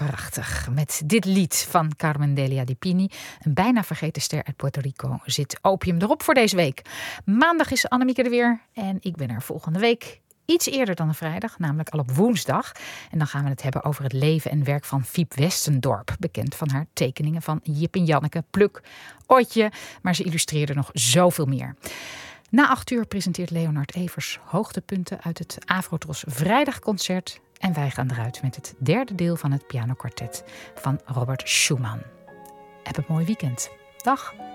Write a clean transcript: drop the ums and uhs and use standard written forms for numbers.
prachtig. Met dit lied van Carmen Delia Di Pini, een bijna vergeten ster uit Puerto Rico, zit Opium erop voor deze week. Maandag is Annemieke er weer en ik ben er volgende week iets eerder dan een vrijdag, namelijk al op woensdag. En dan gaan we het hebben over het leven en werk van Fiep Westendorp. Bekend van haar tekeningen van Jip en Janneke, Pluk, Otje. Maar ze illustreerde nog zoveel meer. Na 8 uur presenteert Leonard Evers hoogtepunten uit het Afrotros Vrijdagconcert. En wij gaan eruit met het derde deel van het pianokwartet van Robert Schumann. Heb een mooi weekend. Dag!